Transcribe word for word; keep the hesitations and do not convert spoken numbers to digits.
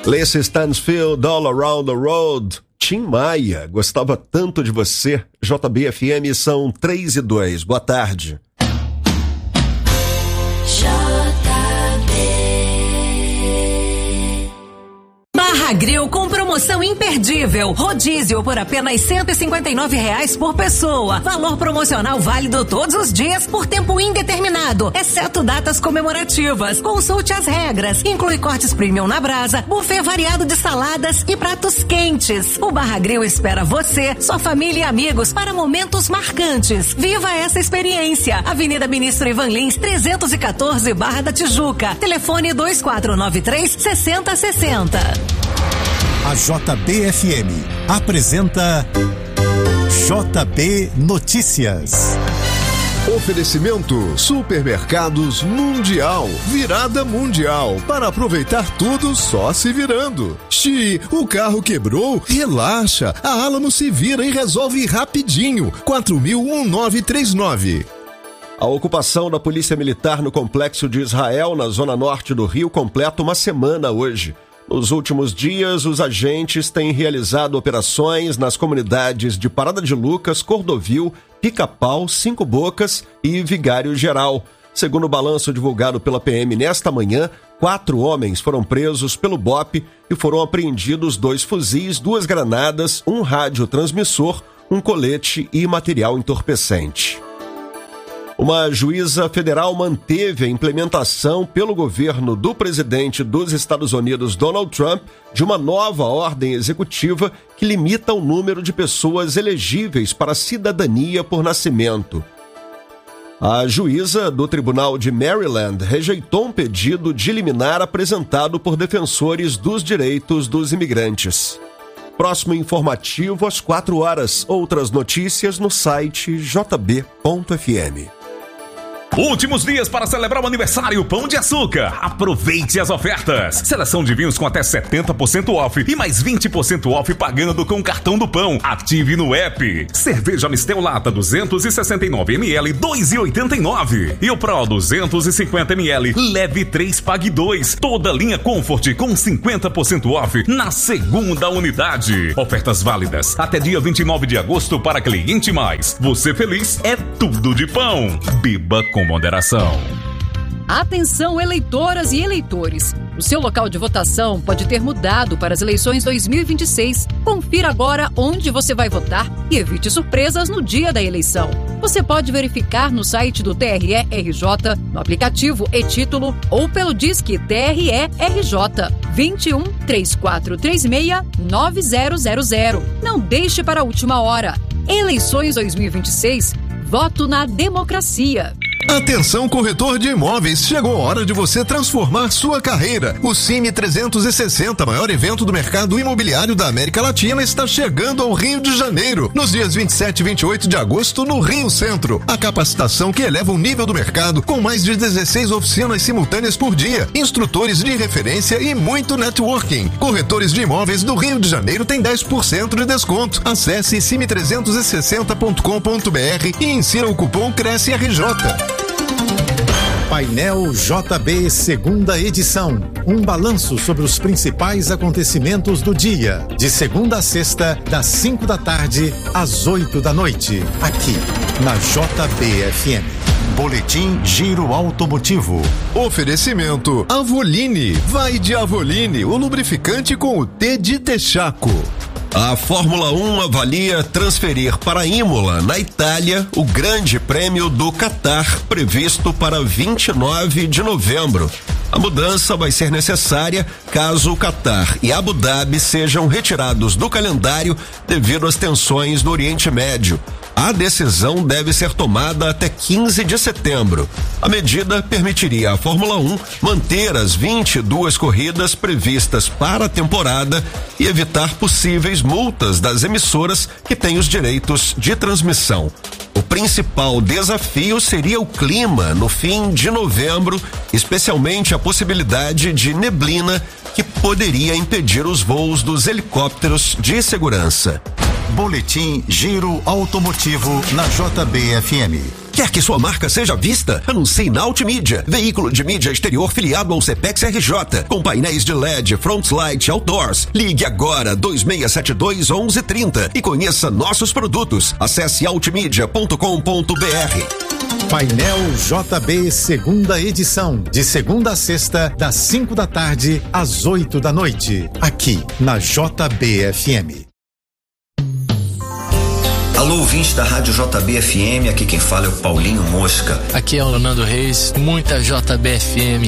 Lacey Stansfield, All Around the Road. Tim Maia, gostava tanto de você. J B F M são três e dois. Boa tarde. Barra Grill com promoção imperdível. Rodízio por apenas cento e cinquenta e nove reais por pessoa. Valor promocional válido todos os dias por tempo indeterminado, exceto datas comemorativas. Consulte as regras. Inclui cortes premium na brasa, buffet variado de saladas e pratos quentes. O Barra Grill espera você, sua família e amigos para momentos marcantes. Viva essa experiência. Avenida Ministro Ivan Lins, trezentos e quatorze, Barra da Tijuca. Telefone dois quatro nove três, seis zero seis zero. A J B F M apresenta J B Notícias. Oferecimento Supermercados Mundial, virada mundial, para aproveitar tudo só se virando. Xi, o carro quebrou? Relaxa, a Alamo se vira e resolve rapidinho. quatro mil nove três nove. A ocupação da Polícia Militar no Complexo de Israel, na zona norte do Rio, completa uma semana hoje. Nos últimos dias, os agentes têm realizado operações nas comunidades de Parada de Lucas, Cordovil, Pica-Pau, Cinco Bocas e Vigário Geral. Segundo o balanço divulgado pela P M nesta manhã, quatro homens foram presos pelo B O P e foram apreendidos dois fuzis, duas granadas, um radiotransmissor, um colete e material entorpecente. Uma juíza federal manteve a implementação pelo governo do presidente dos Estados Unidos, Donald Trump, de uma nova ordem executiva que limita o número de pessoas elegíveis para a cidadania por nascimento. A juíza do Tribunal de Maryland rejeitou um pedido de liminar apresentado por defensores dos direitos dos imigrantes. Próximo informativo às quatro horas. Outras notícias no site j b ponto f m. Últimos dias para celebrar o aniversário Pão de Açúcar. Aproveite as ofertas. Seleção de vinhos com até setenta por cento off e mais vinte por cento off pagando com o cartão do Pão. Ative no app. Cerveja Mistel Lata duzentos e sessenta e nove mililitros, dois reais e oitenta e nove centavos. E o Pro duzentos e cinquenta mililitros, leve três, pague dois. Toda linha Comfort com cinquenta por cento off na segunda unidade. Ofertas válidas até dia vinte e nove de agosto para cliente mais. Você feliz é tudo de pão. Beba com moderação. Atenção, eleitoras e eleitores. O seu local de votação pode ter mudado para as eleições dois mil e vinte e seis. Confira agora onde você vai votar e evite surpresas no dia da eleição. Você pode verificar no site do T R E R J, no aplicativo e-Título ou pelo Disque T R E R J vinte e um, três quatro três seis, nove zero zero zero. Não deixe para a última hora. Eleições dois mil e vinte e seis. Voto na democracia. Atenção, corretor de imóveis, chegou a hora de você transformar sua carreira. O CIMI trezentos e sessenta, maior evento do mercado imobiliário da América Latina, está chegando ao Rio de Janeiro, nos dias vinte e sete e vinte e oito de agosto, no Rio Centro. A capacitação que eleva o nível do mercado, com mais de dezesseis oficinas simultâneas por dia, instrutores de referência e muito networking. Corretores de imóveis do Rio de Janeiro têm dez por cento de desconto. Acesse cime trezentos e sessenta ponto com ponto b r e insira o cupom Cresce R J. Painel J B segunda edição. Um balanço sobre os principais acontecimentos do dia. De segunda a sexta, das cinco da tarde às oito da noite. Aqui, na J B F M. Boletim Giro Automotivo. Oferecimento Avoline. Vai de Avoline, o lubrificante com o T de Texaco. A Fórmula um avalia transferir para Imola, na Itália, o Grande Prêmio do Catar, previsto para vinte e nove de novembro. A mudança vai ser necessária caso o Catar e Abu Dhabi sejam retirados do calendário devido às tensões no Oriente Médio. A decisão deve ser tomada até quinze de setembro. A medida permitiria à Fórmula um manter as vinte e duas corridas previstas para a temporada e evitar possíveis multas das emissoras que têm os direitos de transmissão. O principal desafio seria o clima no fim de novembro, especialmente a possibilidade de neblina que poderia impedir os voos dos helicópteros de segurança. Boletim Giro Automotivo na J B F M. Quer que sua marca seja vista? Anuncie na Ultimídia, veículo de mídia exterior filiado ao Cepex R J, com painéis de L E D, Frontlight Outdoors. Ligue agora dois seis sete dois, onze trinta e conheça nossos produtos. Acesse altimedia ponto com ponto br. Painel J B, segunda edição, de segunda a sexta, das cinco da tarde às oito da noite, aqui na J B F M. Alô, ouvinte da Rádio J B F M, aqui quem fala é o Paulinho Mosca. Aqui é o Leonardo Reis, muita J B F M.